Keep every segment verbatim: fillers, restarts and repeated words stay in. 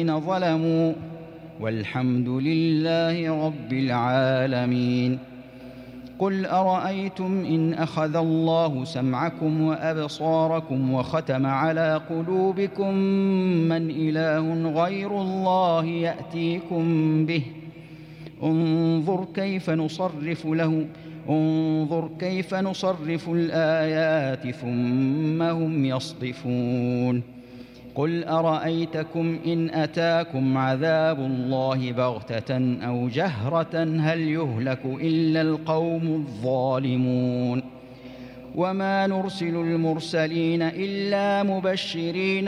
ظلموا والحمد لله رب العالمين. قل أرأيتم إن أخذ الله سمعكم وأبصاركم وختم على قلوبكم من إله غير الله يأتيكم به انظر كيف نصرف له انظر كيف نصرف الآيات ثم هم يصدفون. قل أرأيتكم إن أتاكم عذاب الله بغتة أو جهرة هل يهلك إلا القوم الظالمون. وما نرسل المرسلين إلا مبشرين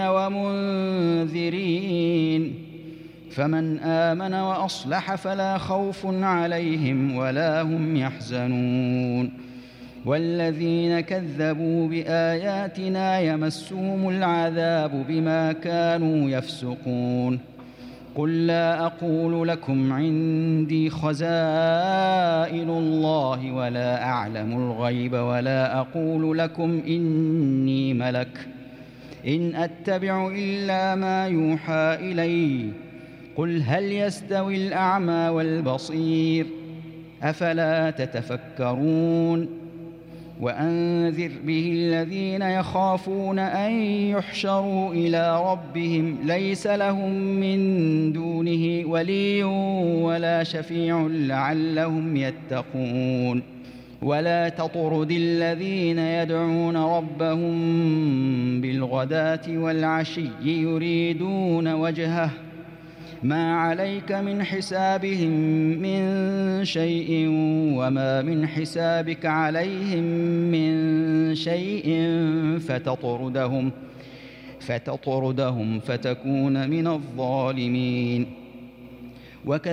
ومنذرين فمن آمن وأصلح فلا خوف عليهم ولا هم يحزنون. والذين كذبوا بآياتنا يمسهم العذاب بما كانوا يفسقون. قل لا أقول لكم عندي خزائن الله ولا أعلم الغيب ولا أقول لكم إني ملك إن أتبع إلا ما يوحى إلي. قل هل يستوي الأعمى والبصير أفلا تتفكرون. وأنذر به الذين يخافون أن يحشروا إلى ربهم ليس لهم من دونه ولي ولا شفيع لعلهم يتقون. ولا تطرد الذين يدعون ربهم بالغداة والعشي يريدون وجهه ما عليك من حسابهم من شيء وما من حسابك عليهم من شيء فتطردهم فتطردهم فتكون من الظالمين.